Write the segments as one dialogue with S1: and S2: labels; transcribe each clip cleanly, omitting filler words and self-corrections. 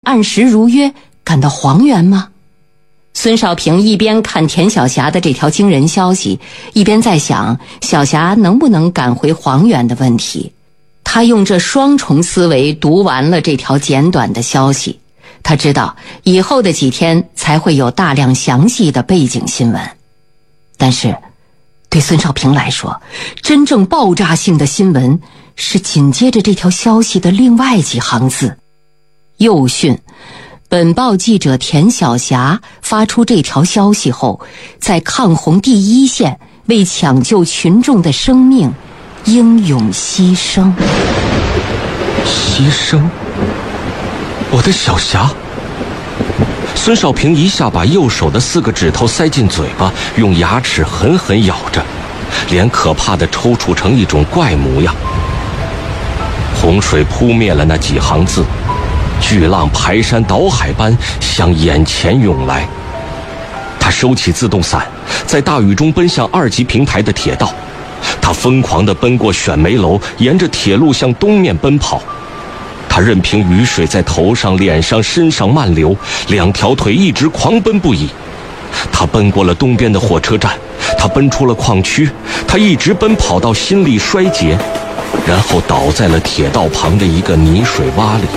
S1: 按时如约赶到黄原吗？孙少平一边看田晓霞的这条惊人消息，一边在想晓霞能不能赶回黄原的问题。他用这双重思维读完了这条简短的消息，他知道以后的几天才会有大量详细的背景新闻。但是对孙少平来说，真正爆炸性的新闻是紧接着这条消息的另外几行字。又讯本报记者田晓霞发出这条消息后，在抗洪第一线为抢救群众的生命英勇牺牲。
S2: 牺牲？我的小霞！孙少平一下把右手的4个指头塞进嘴巴，用牙齿狠狠咬着，脸可怕地抽搐成一种怪模样。洪水扑灭了那几行字，巨浪排山倒海般向眼前涌来。他收起自动伞，在大雨中奔向2级平台的铁道。他疯狂地奔过选煤楼，沿着铁路向东面奔跑。他任凭雨水在头上、脸上、身上漫流，2条腿一直狂奔不已。他奔过了东边的火车站，他奔出了矿区，他一直奔跑到心力衰竭，然后倒在了铁道旁的一个泥水洼里。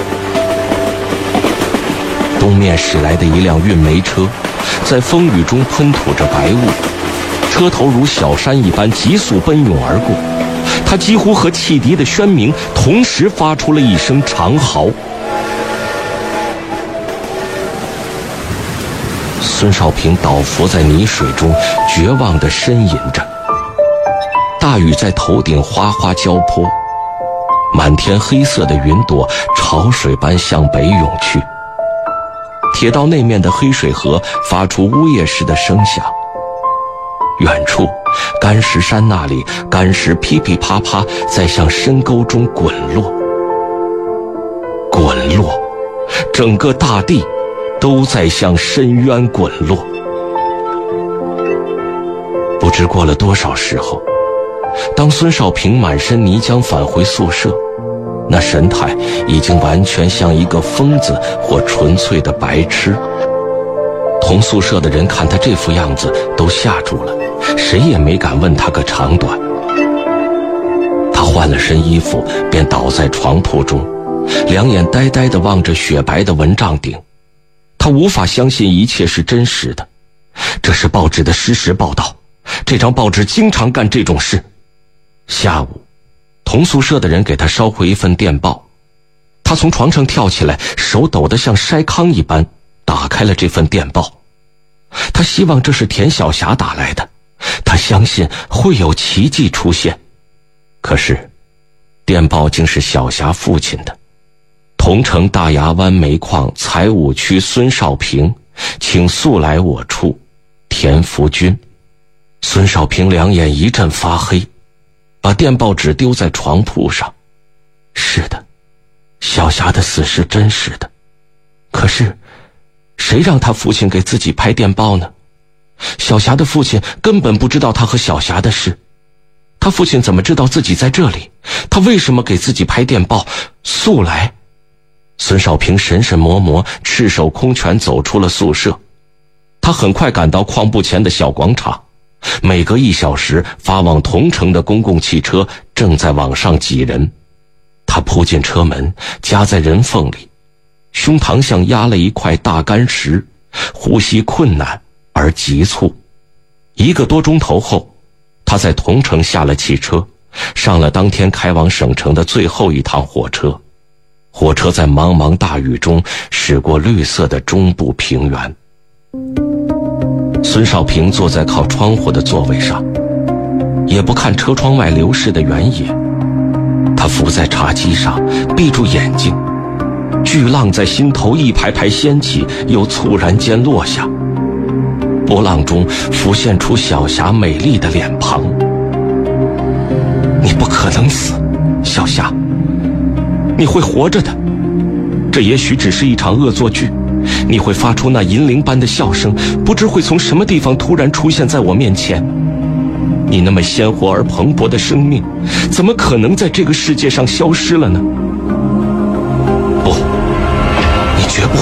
S2: 东面驶来的一辆运煤车，在风雨中喷吐着白雾，车头如小山一般急速奔涌而过。他几乎和汽笛的喧鸣同时发出了一声长嚎。孙少平倒伏在泥水中，绝望地呻吟着。大雨在头顶哗哗浇泼，满天黑色的云朵潮水般向北涌去。铁道那面的黑水河发出呜咽似的声响。远处干石山那里，干石噼噼啪啪在向深沟中滚落，滚落，整个大地都在向深渊滚落。不知过了多少时候，当孙少平满身泥浆返回宿舍，那神态已经完全像一个疯子或纯粹的白痴。同宿舍的人看他这副样子都吓住了，谁也没敢问他个长短。他换了身衣服，便倒在床铺中，两眼呆呆地望着雪白的蚊帐顶。他无法相信一切是真实的，这是报纸的实时报道，这张报纸经常干这种事。下午，同宿舍的人给他捎回一份电报，他从床上跳起来，手抖得像筛糠一般，打开了这份电报。他希望这是田晓霞打来的，他相信会有奇迹出现。可是电报竟是晓霞父亲的：桐城大崖湾煤矿财务区孙少平，请速来我处，田福军。孙少平两眼一阵发黑，把电报纸丢在床铺上。是的，晓霞的死是真实的。可是谁让他父亲给自己拍电报呢？晓霞的父亲根本不知道他和晓霞的事，他父亲怎么知道自己在这里？他为什么给自己拍电报？速来！孙少平神神魔魔，赤手空拳走出了宿舍。他很快赶到矿部前的小广场，每隔1小时发往桐城的公共汽车正在往上挤人。他扑进车门，夹在人缝里，胸膛像压了一块大干石，呼吸困难而急促。1个多钟头后，他在桐城下了汽车，上了当天开往省城的最后一趟火车。火车在茫茫大雨中驶过绿色的中部平原。孙少平坐在靠窗户的座位上，也不看车窗外流逝的原野。他伏在茶几上，闭住眼睛。巨浪在心头一排排掀起，又猝然间落下。波浪中浮现出晓霞美丽的脸庞。你不可能死，晓霞，你会活着的。这也许只是一场恶作剧，你会发出那银铃般的笑声，不知会从什么地方突然出现在我面前。你那么鲜活而蓬勃的生命，怎么可能在这个世界上消失了呢？不，你绝不